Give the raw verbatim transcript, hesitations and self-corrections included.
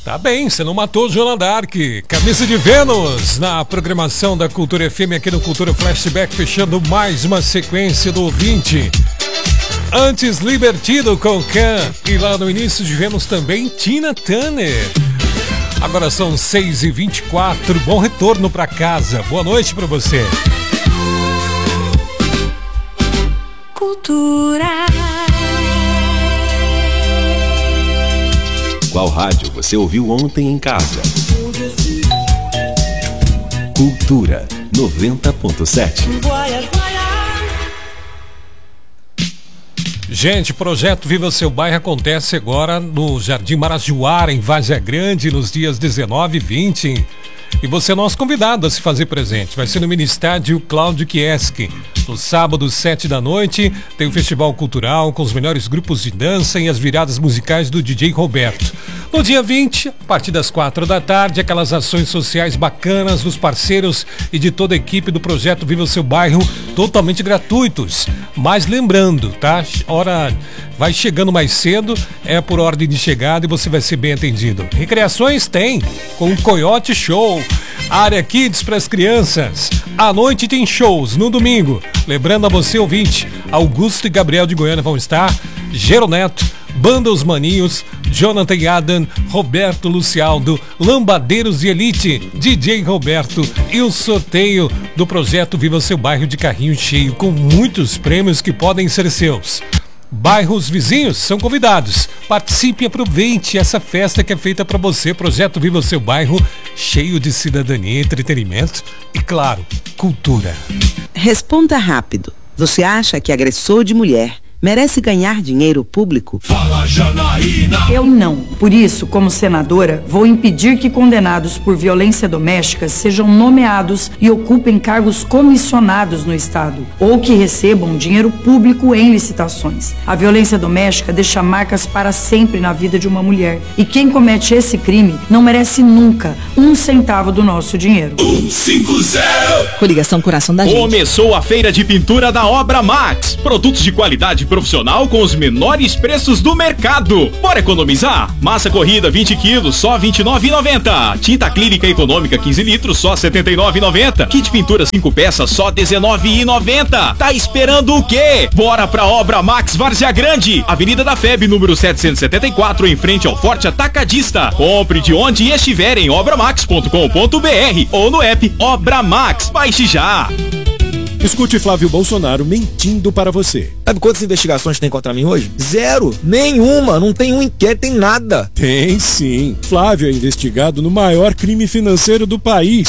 Tá bem, você não matou Joana Dark. Camisa de Vênus na programação da Cultura F M aqui no Cultura Flashback, fechando mais uma sequência do ouvinte. Antes, Libertino com Khan. E lá no início de Vênus também, Tina Turner. Agora são seis e vinte e quatro. Bom retorno pra casa. Boa noite pra você. Cultura. Qual rádio você ouviu ontem em casa? Cultura noventa ponto sete. Gente, o projeto Viva Seu Bairro acontece agora no Jardim Marajoara, em Várzea Grande, nos dias dezenove e vinte. E você é nosso convidado a se fazer presente. Vai ser no mini estádio Cláudio Kieski. No sábado, sete da noite, tem um festival cultural com os melhores grupos de dança e as viradas musicais do D J Roberto. No dia vinte, a partir das quatro da tarde, aquelas ações sociais bacanas dos parceiros e de toda a equipe do projeto Viva o Seu Bairro, totalmente gratuitos. Mas lembrando, tá? Hora vai chegando mais cedo, é por ordem de chegada e você vai ser bem atendido. Recreações tem, com o Coyote Show. Área Kids para as crianças. À noite tem shows no domingo. Lembrando a você, ouvinte, Augusto e Gabriel de Goiânia vão estar, Gero Neto, Banda Os Maninhos, Jonathan Adam, Roberto Lucialdo, Lambadeiros de Elite, D J Roberto e o sorteio do projeto Viva Seu Bairro de carrinho cheio com muitos prêmios que podem ser seus. Bairros vizinhos são convidados. Participe e aproveite essa festa que é feita para você. Projeto Viva o Seu Bairro, cheio de cidadania, entretenimento e, claro, cultura. Responda rápido. Você acha que agressor de mulher merece ganhar dinheiro público? Fala, Janaína! Eu não. Por isso, como senadora, vou impedir que condenados por violência doméstica sejam nomeados e ocupem cargos comissionados no Estado, ou que recebam dinheiro público em licitações. A violência doméstica deixa marcas para sempre na vida de uma mulher. E quem comete esse crime não merece nunca um centavo do nosso dinheiro. um cinco zero! Coligação Coração da Gente. Começou a feira de pintura da Obra Max. Produtos de qualidade profissional com os menores preços do mercado. Bora economizar? Massa corrida vinte quilos, só vinte e nove reais e noventa centavos. Tinta acrílica econômica quinze litros, só setenta e nove reais e noventa centavos. Kit pintura cinco peças, só dezenove reais e noventa centavos. Tá esperando o quê? Bora pra Obra Max Várzea Grande, Avenida da F E B, número setecentos e setenta e quatro, em frente ao Forte Atacadista. Compre de onde estiver em obra max ponto com ponto b r ou no app Obra Max. Baixe já! Escute Flávio Bolsonaro mentindo para você. Sabe quantas investigações tem contra mim hoje? Zero. Nenhuma. Não tem um inquérito, tem nada. Tem sim. Flávio é investigado no maior crime financeiro do país.